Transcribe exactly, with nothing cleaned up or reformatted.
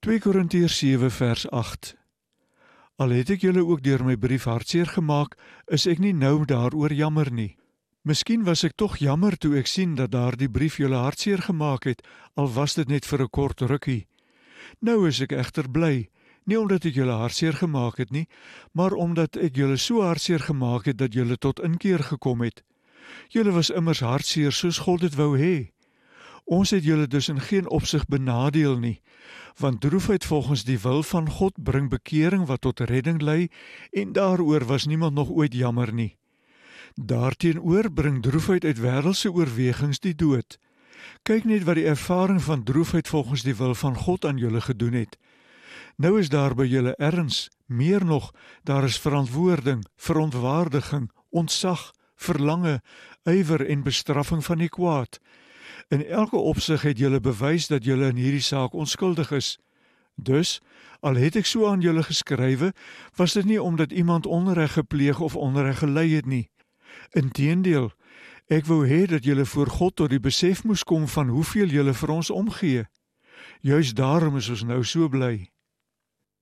twee Korintiërs sewe vers agt. Al het ek julle ook deur my brief hartseer gemaak, is ek nie nou daaroor jammer nie. Miskien was ek tog jammer toe ek sien dat daardie brief julle hartseer gemaak het, al was dit net vir 'n kort rukkie. Nou is ek egter bly, nie omdat ek julle hartseer gemaak het nie, maar omdat ek julle so hartseer gemaak het dat julle tot inkeer gekom het. Julle was immers hartseer soos God dit wou hê. Ons het julle dus in geen opsig benadeel nie, want droefheid volgens die wil van God bring bekering wat tot redding lei, en daaroor was niemand nog ooit jammer nie. Daarteenoor bring droefheid uit wêreldse oorwegings die dood. Kyk net wat die ervaring van droefheid volgens die wil van God aan julle gedoen het. Nou is daar by julle erns, meer nog, daar is verantwoording, verontwaardiging, ontzag, verlange, ywer en bestraffing van die kwaad. In elke opsig het julle bewys dat julle in hierdie saak onskuldig is. Dus, al het ek so aan julle geskrywe, was dit nie omdat iemand onreg gepleeg of onreg gelei het nie. Inteendeel, ek wou hê dat julle voor God tot die besef moes kom van hoeveel julle vir ons omgee. Juis daarom is ons nou so bly.